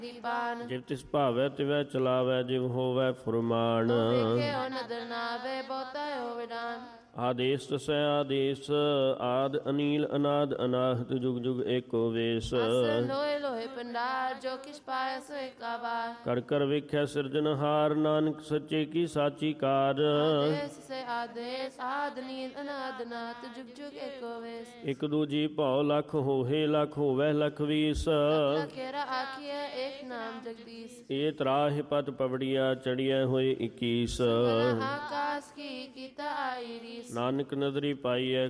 ਦੀਪਾਨ ਜਿਵ ਤਿਸ ਭਾਵੈ ਤਿਵੈ ਚਲਾਵੈ, ਜਿਵ ਹੋਵੈ ਫੁਰਮਾਨ। ਵੇਖੇ ਉਹ ਨਦਰ ਨਾਵੇ, ਬਹੁਤਾ ਹੋਵੇ ਦਾਨ। ਆਦੇਸ ਤਸੈ ਆਦੇਸ, ਆਦ ਅਨੀਲ ਅਨਾਦ ਅਨਾਹਤ, ਜੁਗ ਜੁਗ ਏਕੋ ਵੇਸ। ਆਸਨ ਲੋਏ ਲੋਏ ਪੰਡਾਰ, ਜੋ ਕਿਛ ਪਾਇਆ ਸੋ ਏਕਾ ਵਾਰ। ਕਰ ਕਰ ਵੇਖਿਆ ਸਿਰਜਨਹਾਰ, ਨਾਨਕ ਸੱਚੇ ਕੀ ਸਾਚੀ ਕਾਰ। ਆਦੇਸ ਸੇ ਆਦੇਸ, ਆਦ ਨੀਲ ਅਨਾਦ ਨਾਥ, ਜੁਗ ਜੁਗ ਏਕੋ ਵੇਸ। ਇਕ ਦੂਜੀ ਭਉ ਲਖ ਹੋਏ, ਲਖ ਹੋਵੈ ਲਖ ਵੀਸ। ਲਖੇਰਾ ਆਖੀਐ, ਏਕ ਨਾਮ ਜਗਦੀਸ਼। ਇਹ ਤਰਾਹਿ ਪਤ ਪਵੜੀਆ, ਚੜੀਐ ਹੋਏ 21। ਆਕਾਸ ਕੀ ਕੀਤਾ ਆਈ ਰੀਸ। ਨਾਨਕ ਨਦਰੀ ਪਾਈਐ,